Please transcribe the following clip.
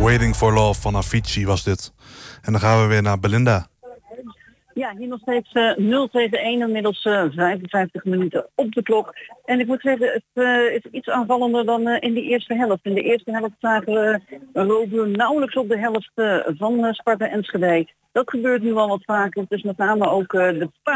Waiting for Love van Avicii was dit. En dan gaan we weer naar Belinda. Ja, hier nog steeds 0-1, inmiddels 55 minuten op de klok. En ik moet zeggen, het is iets aanvallender dan in de eerste helft. In de eerste helft zagen we Robur nauwelijks op de helft van Sparta Enschede. Dat gebeurt nu al wat vaker. Dus met name ook de